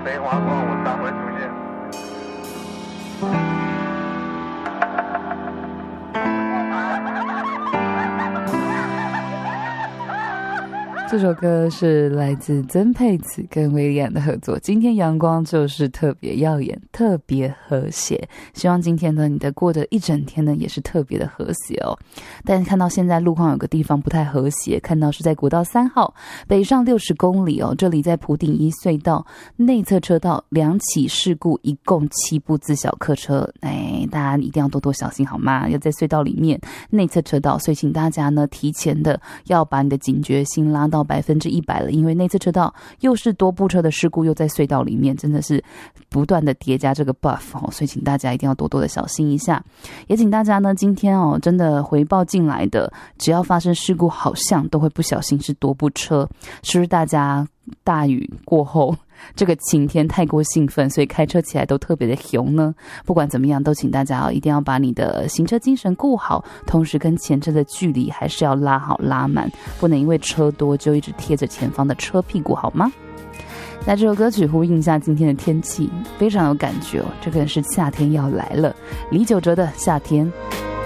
梅花光，我才会出现。 这首歌是来自曾沛慈跟威廉的合作，今天阳光就是特别耀眼，特别和谐，希望今天呢你的过的一整天呢也是特别的和谐哦。但看到现在路况有个地方不太和谐，看到是在国道3号北上60公里哦，这里在埔顶一隧道内侧车道2起事故，一共7部自小客车，大家一定要多多小心好吗？要在隧道里面内侧车道，所以请大家呢提前的要把你的警觉心拉到100%了，因为内侧车道又是多部车的事故，又在隧道里面，真的是不断的叠加这个 buff 哦，所以请大家一定要多多的小心一下。也请大家呢今天哦真的回报进来的，只要发生事故好像都会不小心是多部车，是不是大家大雨过后这个晴天太过兴奋，所以开车起来都特别的凶呢？不管怎么样，都请大家一定要把你的行车精神顾好，同时跟前车的距离还是要拉好拉满，不能因为车多就一直贴着前方的车屁股好吗？那这首歌曲呼应一下今天的天气，非常有感觉哦，这个是夏天要来了，李玖哲的夏天。